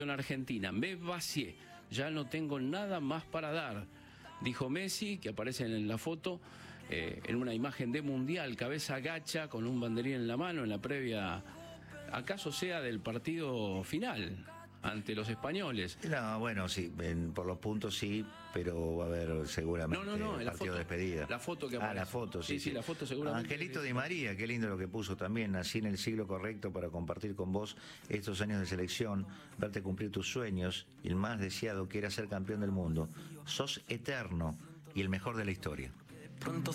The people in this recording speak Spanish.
Argentina, me vacié, ya no tengo nada más para dar, dijo Messi, que aparece en la foto, en una imagen de Mundial, cabeza gacha, con un banderín en la mano, en la previa, acaso sea del partido final, ante los españoles. No, bueno, sí, por los puntos sí, pero va a haber seguramente el partido de despedida. La foto que aparece. La foto, sí. Sí, la foto seguramente. Angelito Di María, qué lindo lo que puso también. Nací en el siglo correcto para compartir con vos estos años de selección, verte cumplir tus sueños, y el más deseado que era ser campeón del mundo. Sos eterno y el mejor de la historia.